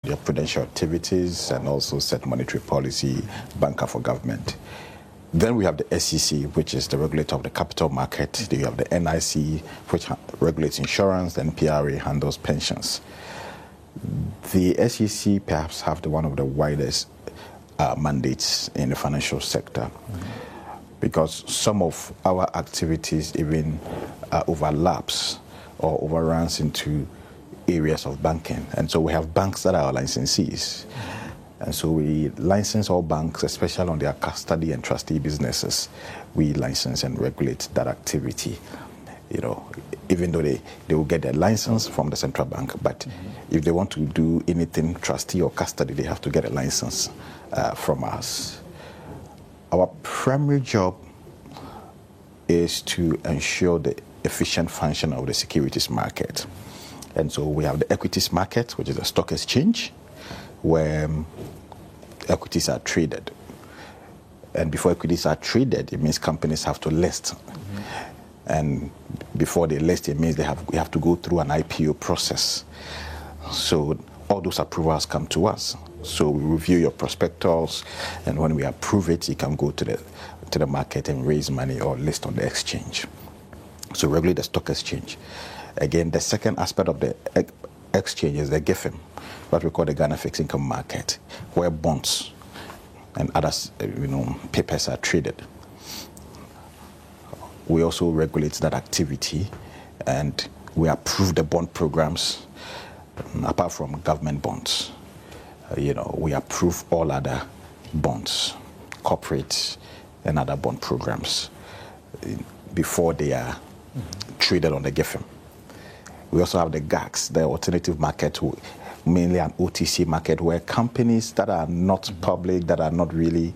their prudential activities and also set monetary policy, banker for government. Then we have the SEC, which is the regulator of the capital market. Then you have the NIC, which regulates insurance, and PRA handles pensions. The SEC perhaps have one of the widest mandates in the financial sector, because some of our activities even overlaps or overruns into areas of banking. And so we have banks that are our licensees. And so we license all banks, especially on their custody and trustee businesses. We license and regulate that activity. You know, even though they will get their license from the central bank, but if they want to do anything trustee or custody, they have to get a license from us. Our primary job is to ensure the efficient function of the securities market. And so we have the equities market, which is a stock exchange, where equities are traded. And before equities are traded, it means companies have to list. And before they list, it means we have to go through an IPO process. So all those approvals come to us. So we review your prospectus, and when we approve it, you can go to the market and raise money or list on the exchange. So regulate the stock exchange. Again, the second aspect of the exchange is the GIFM, what we call the Ghana Fixed Income Market, where bonds and other papers are traded. We also regulate that activity, and we approve the bond programs, apart from government bonds. We approve all other bonds, corporate and other bond programs before they are traded on the GIFM. We also have the GACS, the alternative market, mainly an OTC market, where companies that are not public, that are not really,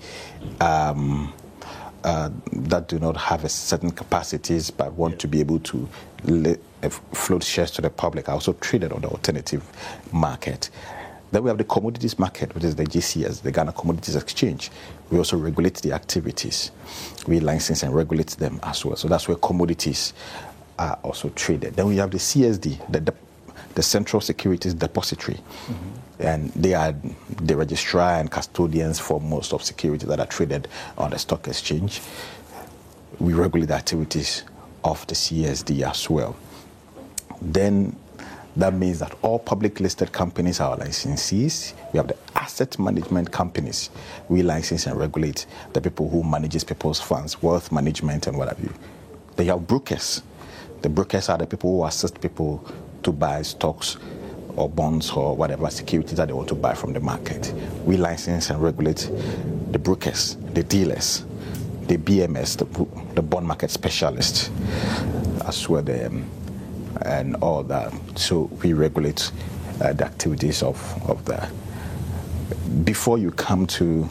that do not have a certain capacities but want to be able to float shares to the public, are also traded on the alternative market. Then we have the commodities market, which is the GCS, the Ghana Commodities Exchange. We also regulate the activities. We license and regulate them as well. So that's where commodities are also traded. Then we have the CSD, the Central Securities Depository. And they are the registrar and custodians for most of securities that are traded on the stock exchange. We regulate the activities of the CSD as well. Then that means that all public listed companies are our licensees. We have the asset management companies. We license and regulate the people who manages people's funds, wealth management and what have you. They have brokers. The brokers are the people who assist people to buy stocks or bonds or whatever securities that they want to buy from the market. We license and regulate the brokers, the dealers, the BMS, the bond market specialists, as well and all that. So we regulate the activities of that. Before you come to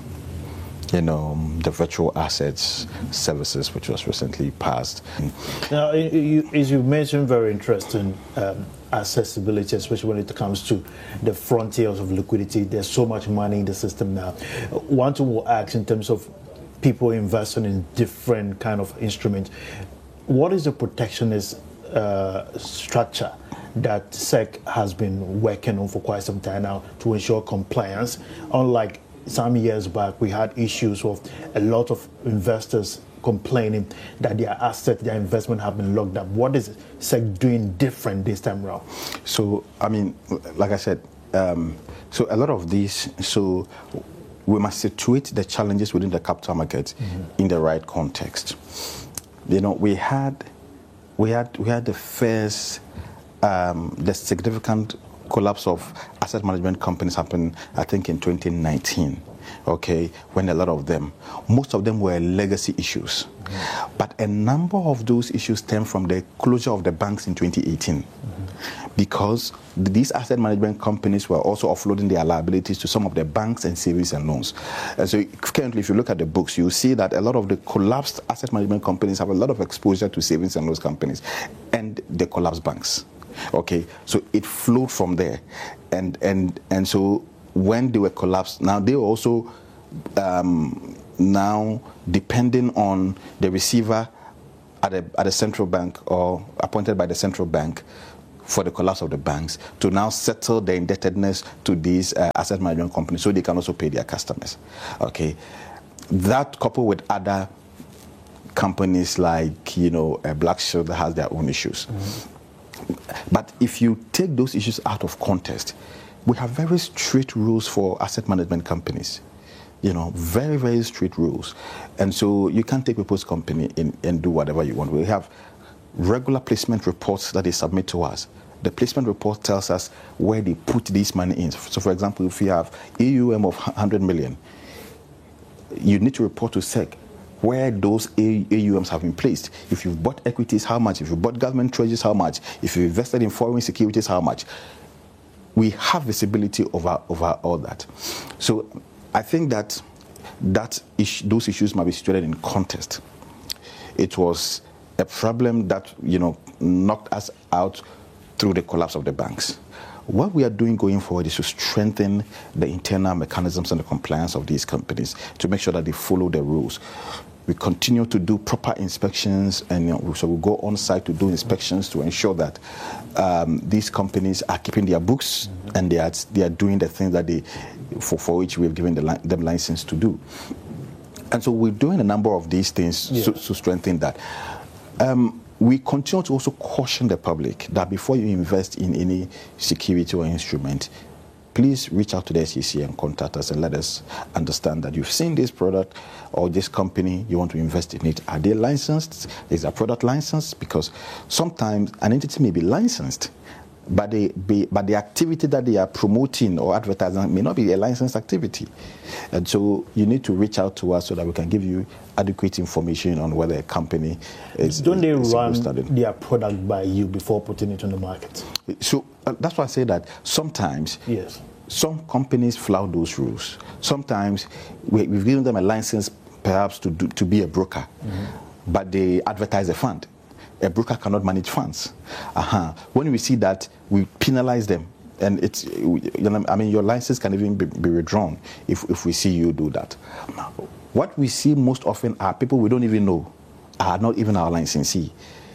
the virtual assets services, which was recently passed. Now, as you mentioned, very interesting accessibility, especially when it comes to the frontiers of liquidity. There's so much money in the system now. One thing we'll ask in terms of people investing in different kind of instruments, what is the protectionist structure that SEC has been working on for quite some time now to ensure compliance? Unlike some years back, we had issues with a lot of investors complaining that their assets, their investment have been locked up. What is SEC doing different this time around? So, like I said, so a lot of these, so we must situate the challenges within the capital market in the right context. We had the first, the significant collapse of asset management companies happened, I think, in 2019, when a lot of them, most of them were legacy issues. But a number of those issues stem from the closure of the banks in 2018. Because these asset management companies were also offloading their liabilities to some of the banks and savings and loans. And so currently, if you look at the books, you see that a lot of the collapsed asset management companies have a lot of exposure to savings and loans companies and the collapsed banks. So it flowed from there, and so when they were collapsed, now they were also now depending on the receiver at a central bank or appointed by the central bank, for the collapse of the banks to now settle the indebtedness to these asset management companies so they can also pay their customers. Okay, that coupled with other companies like, you know, Black-Scholes that has their own issues. But if you take those issues out of context, we have very strict rules for asset management companies. You know, very, very strict rules. And so you can't take people's company and do whatever you want. We have regular placement reports that they submit to us. The placement report tells us where they put this money in. So, for example, if you have AUM of 100 million, you need to report to SEC where those AUMs have been placed. If you've bought equities, how much? If you bought government treasuries, how much? If you invested in foreign securities, how much? We have visibility over all that. So I think that those issues might be situated in context. It was a problem that, you know, knocked us out through the collapse of the banks. What we are doing going forward is to strengthen the internal mechanisms and the compliance of these companies to make sure that they follow the rules. We continue to do proper inspections, and so we go on site to do inspections to ensure that these companies are keeping their books and they are doing the things that for which we have given them license to do. And so we're doing a number of these things to strengthen that. We continue to also caution the public that before you invest in any security or instrument, please reach out to the SEC and contact us and let us understand that you've seen this product or this company, you want to invest in it. Are they licensed? Is a product licensed? Because sometimes an entity may be licensed, but the activity that they are promoting or advertising may not be a licensed activity. And so you need to reach out to us so that we can give you adequate information on whether a company is. Don't they run their product by you before putting it on the market? So that's why I say that sometimes some companies flout those rules. Sometimes we've given them a license perhaps to be a broker, but they advertise a fund. A broker cannot manage funds. When we see that, we penalize them. And it's, I mean, your license can even be withdrawn if we see you do that. What we see most often are people we don't even know, are not even our licensee,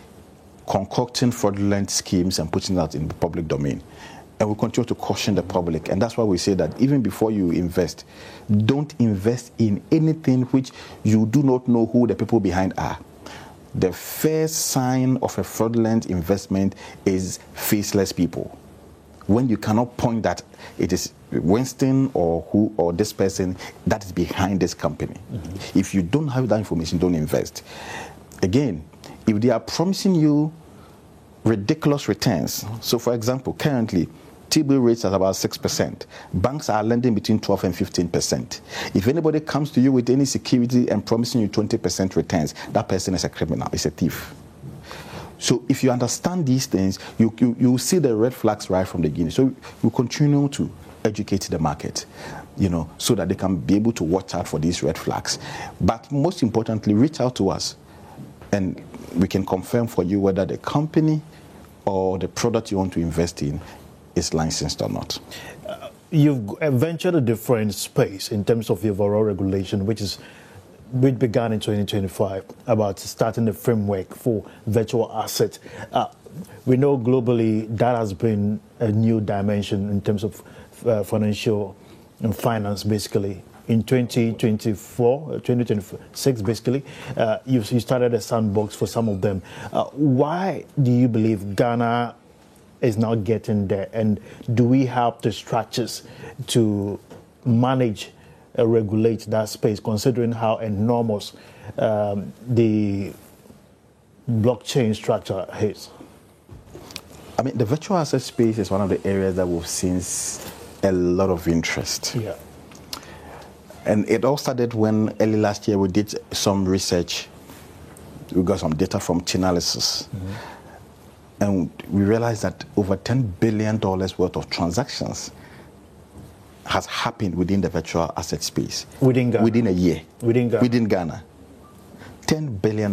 concocting fraudulent schemes and putting that in the public domain. And we continue to caution the public. And that's why we say that even before you invest, don't invest in anything which you do not know who the people behind are. The first sign of a fraudulent investment is faceless people. When you cannot point that it is Winston or this person that is behind this company. If you don't have that information, don't invest. Again, if they are promising you ridiculous returns, so for example, currently, T-bill rates are about 6%. Banks are lending between 12 and 15%. If anybody comes to you with any security and promising you 20% returns, that person is a criminal, is a thief. So if you understand these things, you see the red flags right from the beginning. So we continue to educate the market, you know, so that they can be able to watch out for these red flags. But most importantly, reach out to us and we can confirm for you whether the company or the product you want to invest in is licensed or not. You've ventured a different space in terms of the overall regulation, which began in 2025 about starting the framework for virtual assets. We know globally that has been a new dimension in terms of financial and finance, basically. In 2026, basically, you started a sandbox for some of them. Why do you believe Ghana is now getting there, and do we have the structures to manage and regulate that space, considering how enormous the blockchain structure is? I mean, the virtual asset space is one of the areas that we've seen a lot of interest. Yeah. And it all started when early last year we did some research. We got some data from Chainalysis. And we realized that over $10 billion worth of transactions has happened within the virtual asset space. Within Ghana? Within a year. Within Ghana. $10 billion.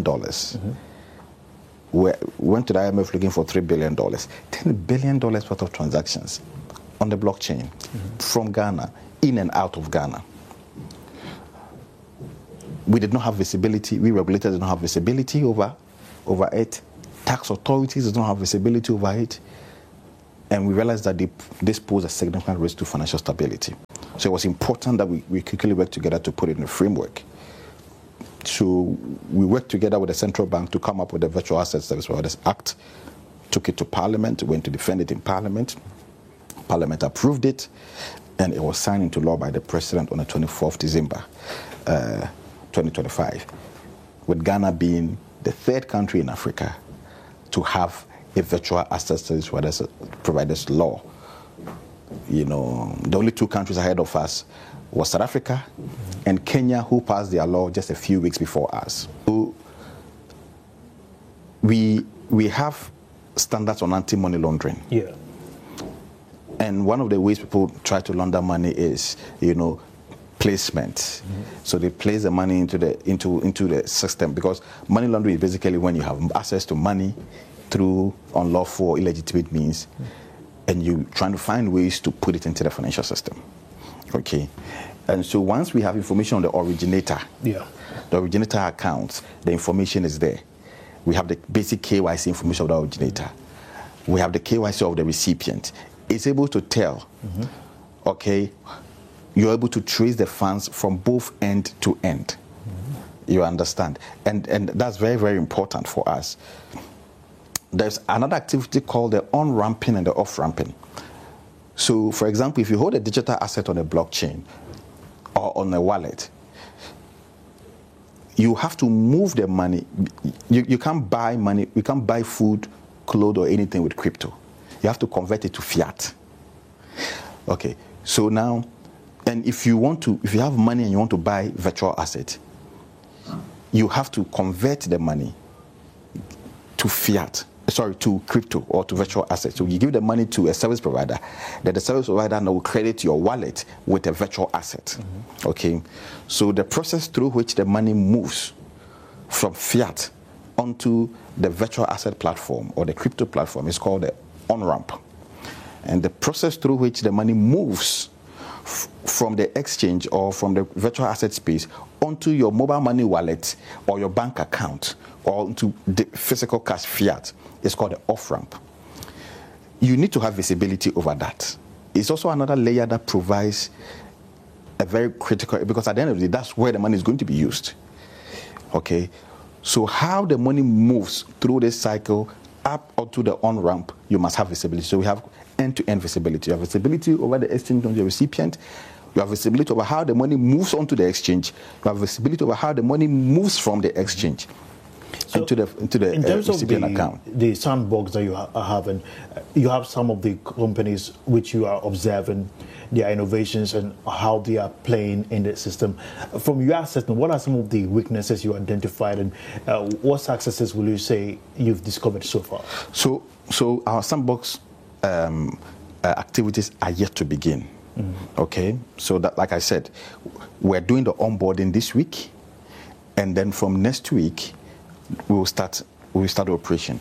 We went to the IMF looking for $3 billion. $10 billion worth of transactions on the blockchain from Ghana, in and out of Ghana. We did not have visibility. We regulators did not have visibility over it. Tax authorities don't have visibility over it. And we realized that this posed a significant risk to financial stability. So it was important that we quickly work together to put it in a framework. So we worked together with the central bank to come up with the Virtual Asset Service Providers Act, took it to Parliament, went to defend it in Parliament. Parliament approved it, and it was signed into law by the President on the 24th December 2025, with Ghana being the third country in Africa to have a Virtual Asset Service Providers law. The only two countries ahead of us was South Africa and Kenya, who passed their law just a few weeks before us. So we have standards on anti-money laundering. Yeah. And one of the ways people try to launder money is, placement. So they place the money into the system, because money laundering is basically when you have access to money through unlawful or illegitimate means, and you're trying to find ways to put it into the financial system. Okay. And so once we have information on the originator, the originator account, the information is there. We have the basic KYC information of the originator. We have the KYC of the recipient. It's able to tell, okay, you're able to trace the funds from both end to end. You understand? And that's very, very important for us. There's another activity called the on-ramping and the off-ramping. So, for example, if you hold a digital asset on a blockchain or on a wallet, you have to move the money. You can't buy money, you can't buy food, clothes, or anything with crypto. You have to convert it to fiat. Okay, so now, and if you have money and you want to buy virtual asset, you have to convert the money to to crypto or to virtual assets. So you give the money to a service provider, that the service provider now will credit your wallet with a virtual asset. Okay, so the process through which the money moves from fiat onto the virtual asset platform or the crypto platform is called the on-ramp. And the process through which the money moves from the exchange or from the virtual asset space onto your mobile money wallet or your bank account or into the physical cash fiat is called the off-ramp. You need to have visibility over that. It's also another layer that provides a very critical, because at the end of the day, that's where the money is going to be used. Okay, so how the money moves through this cycle up onto the on-ramp, you must have visibility. So we have end-to-end visibility. You have visibility over the exchange on the recipient. You have visibility over how the money moves onto the exchange. You have visibility over how the money moves from the exchange into the recipient account. The sandbox that you are having, you have some of the companies which you are observing their innovations and how they are playing in the system. From your assessment, what are some of the weaknesses you identified, and what successes will you say you've discovered so far? So our sandbox activities are yet to begin. Okay, so that, like I said, we're doing the onboarding this week, and then from next week we will start operation.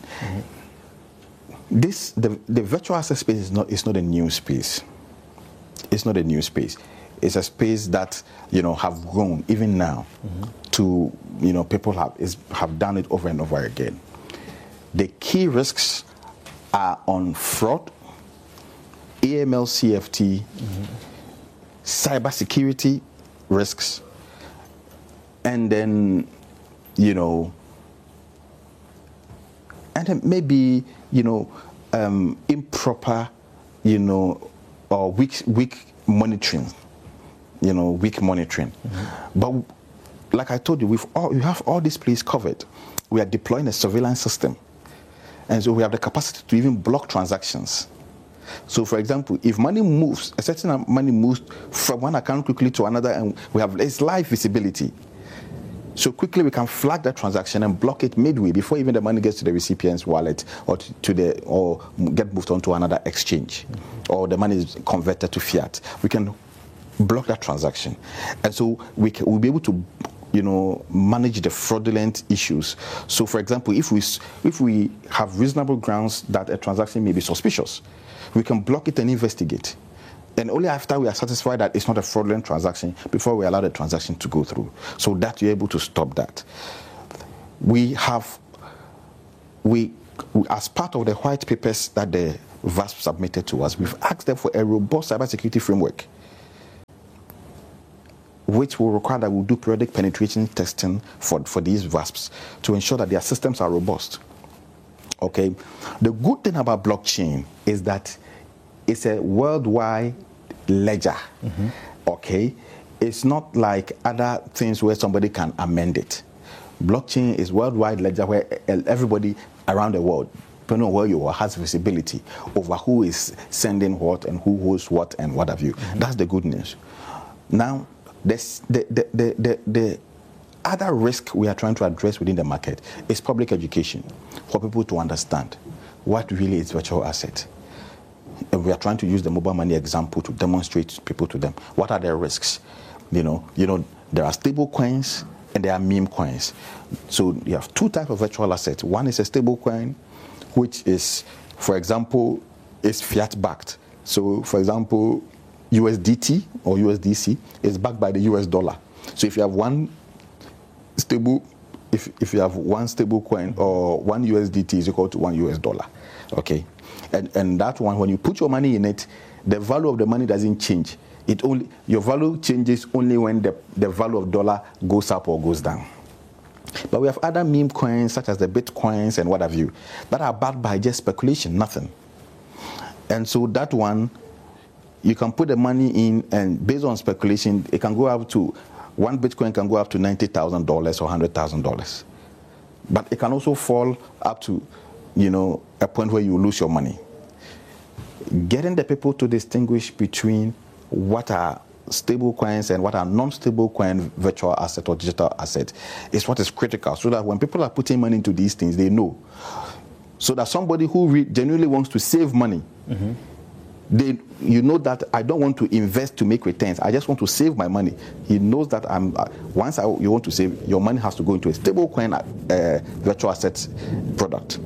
The virtual asset space is not a new space. It's not a new space. It's a space that have grown even now. To people have done it over and over again. The key risks are on fraud, AML, CFT, cybersecurity risks, and then and then maybe improper or weak monitoring, weak monitoring. But like I told you, we have all these places covered. We are deploying a surveillance system, and so we have the capacity to even block transactions. So, for example, if money moves, a certain money moves from one account quickly to another, and it's live visibility. So quickly we can flag that transaction and block it midway before even the money gets to the recipient's wallet or or get moved on to another exchange, or the money is converted to fiat. We can block that transaction, and so we'll be able to manage the fraudulent issues. So, for example, if we have reasonable grounds that a transaction may be suspicious, we can block it and investigate. And only after we are satisfied that it's not a fraudulent transaction, before we allow the transaction to go through, so that you're able to stop that. We as part of the white papers that the VASP submitted to us, we've asked them for a robust cybersecurity framework, which will require that we'll do periodic penetration testing for these VASPs to ensure that their systems are robust. Okay, the good thing about blockchain is that it's a worldwide ledger. Okay, it's not like other things where somebody can amend it. Blockchain is worldwide ledger where everybody around the world, depending on where you are, has visibility over who is sending what and who holds what and what have you. That's the good news. Now, the other risk we are trying to address within the market is public education, for people to understand what really is virtual asset. And we are trying to use the mobile money example to demonstrate people to them what are their risks. You know, there are stable coins and there are meme coins. So you have two types of virtual assets. One is a stable coin, which is, for example, is fiat backed. So, for example, USDT or USDC is backed by the US dollar. So if you have one stable, if you have one stable coin or one USDT is equal to one US dollar. Okay. And that one, when you put your money in it, the value of the money doesn't change. Your value changes only when the value of dollar goes up or goes down. But we have other meme coins such as the Bitcoins and what have you that are backed by just speculation, nothing. And so that one, you can put the money in, and based on speculation, it can go up to, one Bitcoin can go up to $90,000 or $100,000. But it can also fall up to, a point where you lose your money. Getting the people to distinguish between what are stable coins and what are non-stable coin virtual asset or digital asset is what is critical, so that when people are putting money into these things, they know. So that somebody who genuinely wants to save money, you know that I don't want to invest to make returns. I just want to save my money. He knows that you want to save, your money has to go into a stable coin virtual asset product.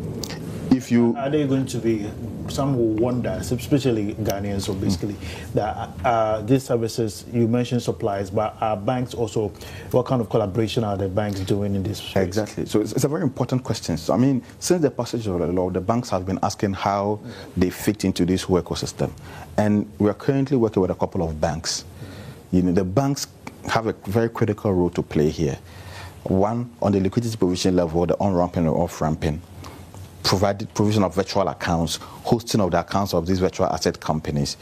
Are they going to be, some will wonder, especially Ghanaians, so basically, that these services, you mentioned supplies, but are banks also, what kind of collaboration are the banks doing in this space? Exactly. So it's a very important question. So, I mean, since the passage of the law, the banks have been asking how they fit into this whole ecosystem. And we are currently working with a couple of banks. The banks have a very critical role to play here. One, on the liquidity provision level, the on-ramping or off-ramping, provision of virtual accounts, hosting of the accounts of these virtual asset companies.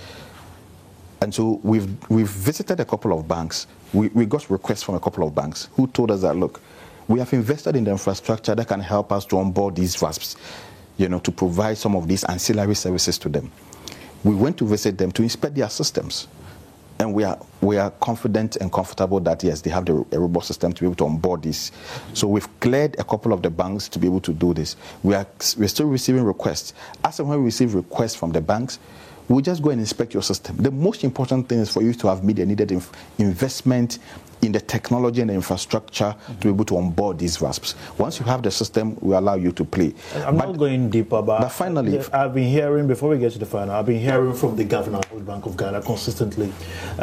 And so we've visited a couple of banks. We got requests from a couple of banks who told us that, look, we have invested in the infrastructure that can help us to onboard these VASPs, to provide some of these ancillary services to them. We went to visit them to inspect their systems. And we are confident and comfortable that, yes, they have a robust system to be able to onboard this. So we've cleared a couple of the banks to be able to do this. We're still receiving requests. As and when we receive requests from the banks, we'll just go and inspect your system. The most important thing is for you to have made a needed investment in the technology and the infrastructure to be able to onboard these VASPs. Once you have the system, we allow you to play. I'm not going deeper, but finally, I've been hearing, before we get to the final, I've been hearing from the governor of the Bank of Ghana consistently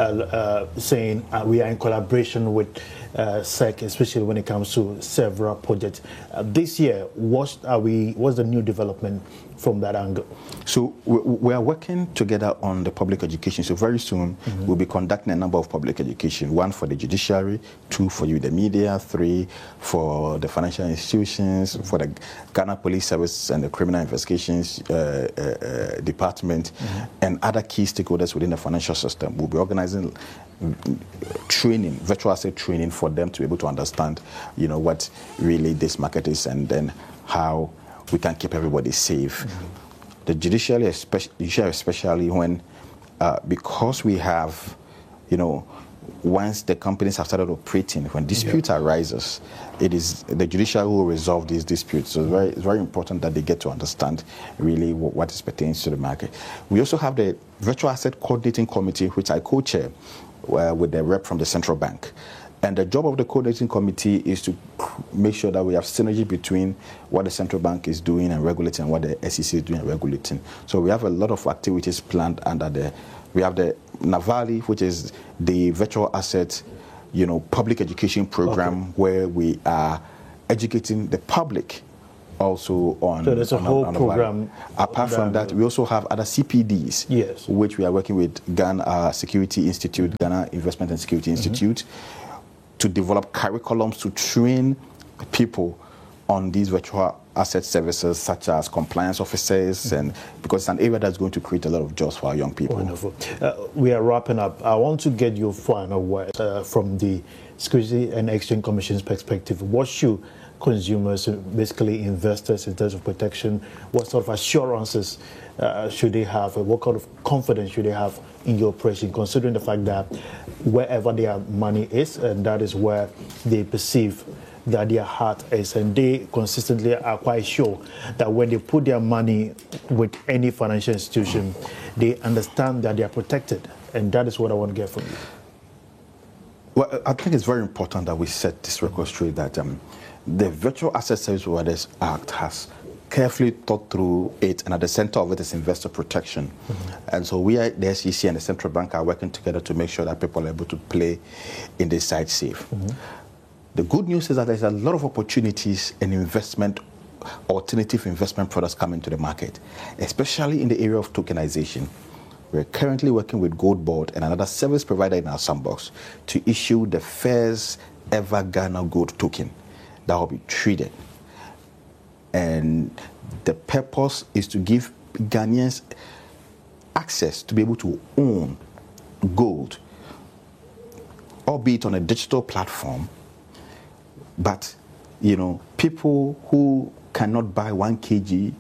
saying we are in collaboration with SEC, especially when it comes to several projects. This year, what's the new development from that angle? So we are working together on the public education. So very soon we'll be conducting a number of public education. One for the judiciary, two for you, the media, three for the financial institutions, for the Ghana Police Service and the Criminal Investigations Department, and other key stakeholders within the financial system. We'll be organizing training, virtual asset training for them to be able to understand, what really this market is, and then how we can keep everybody safe. The judiciary, especially when, because we have, once the companies have started operating, when disputes arises, it is the judiciary who will resolve these disputes. So it's very important that they get to understand really what is pertains to the market. We also have the Virtual Asset Coordinating Committee, which I co-chair with the rep from the Central Bank. And the job of the coordinating committee is to make sure that we have synergy between what the central bank is doing and regulating and what the SEC is doing and regulating. So we have a lot of activities planned under we have the NAVALI, which is the virtual asset, public education program, where we are educating the public also on. So there's a whole program. Apart from that, we also have other CPDs, yes, which we are working with Ghana Security Institute, Ghana Investment and Security Institute, to develop curriculums to train people on these virtual asset services, such as compliance officers, and because it's an area that's going to create a lot of jobs for our young people. Wonderful. We are wrapping up. I want to get your final word from the Security and Exchange Commission's perspective. What should consumers, basically investors, in terms of protection, what sort of assurances should they have? What kind of confidence should they have in your operation, considering the fact that wherever their money is, and that is where they perceive that their heart is, and they consistently are quite sure that when they put their money with any financial institution, they understand that they are protected, and that is what I want to get from you. Well, I think it's very important that we set this record straight that the Virtual Asset Service Providers Act has carefully thought through it, and at the center of it is investor protection. And so we at the SEC and the Central Bank are working together to make sure that people are able to play in this side safe. The good news is that there's a lot of opportunities in alternative investment products coming to the market, especially in the area of tokenization. We're currently working with Gold Board and another service provider in our sandbox to issue the first ever Ghana Gold token that will be traded. And the purpose is to give Ghanaians access to be able to own gold, albeit on a digital platform. But, people who cannot buy 1 kg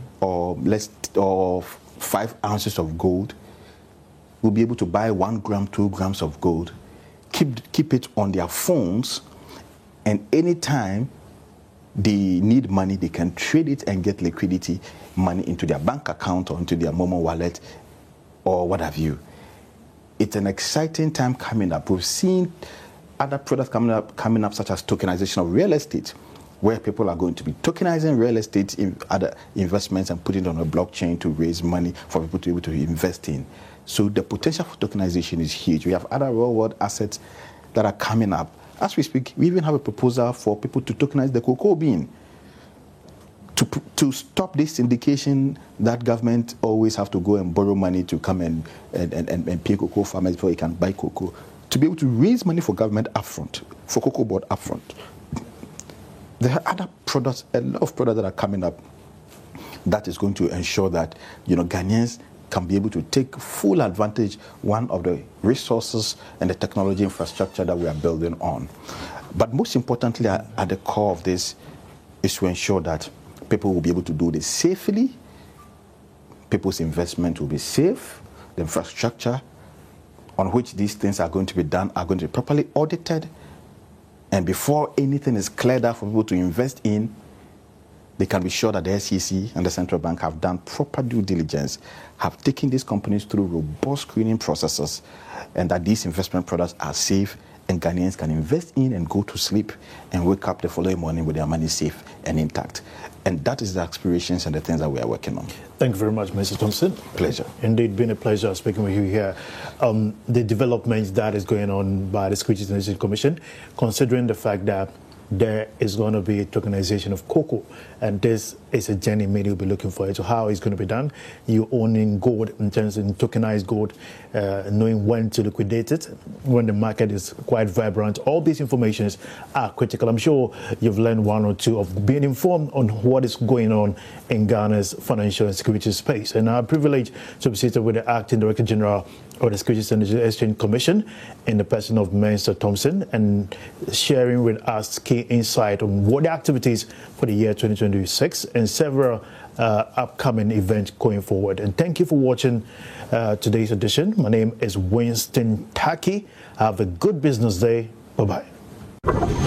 or 5 ounces of gold will be able to buy 1 gram, 2 grams of gold, keep it on their phones, and anytime they need money, they can trade it and get liquidity money into their bank account or into their Momo wallet or what have you. It's an exciting time coming up. We've seen other products coming up, such as tokenization of real estate, where people are going to be tokenizing real estate in other investments and putting it on a blockchain to raise money for people to be able to invest in. So the potential for tokenization is huge. We have other real-world assets that are coming up. As we speak, we even have a proposal for people to tokenize the cocoa bean to stop this syndication that government always have to go and borrow money to come and pay cocoa farmers before you can buy cocoa, to be able to raise money for government upfront, for Cocoa Board upfront. There are other products, a lot of products that are coming up that is going to ensure that Ghanaians can be able to take full advantage of the resources and the technology infrastructure that we are building on. But most importantly, at the core of this is to ensure that people will be able to do this safely, people's investment will be safe, the infrastructure on which these things are going to be done are going to be properly audited, and before anything is cleared up for people to invest in, they can be sure that the SEC and the Central Bank have done proper due diligence, have taken these companies through robust screening processes, and that these investment products are safe and Ghanaians can invest in and go to sleep and wake up the following morning with their money safe and intact. And that is the aspirations and the things that we are working on. Thank you very much, Mr. Thompson. Pleasure. Indeed, been a pleasure speaking with you here. The developments that is going on by the Securities and Exchange Commission, considering the fact that there is going to be a tokenization of cocoa, and this is a journey many will be looking for. So how it's going to be done? You owning gold in terms of tokenized gold, knowing when to liquidate it, when the market is quite vibrant. All these informations are critical. I'm sure you've learned one or two of being informed on what is going on in Ghana's financial and security space. And I'm privileged to be seated with the Acting Director General of the Securities and Exchange Commission in the person of Mr. Thompson, and sharing with us key insight on what the activities for the year 2026 and several upcoming events going forward. And thank you for watching today's edition. My name is Winston Taki. Have a good business day. Bye-bye.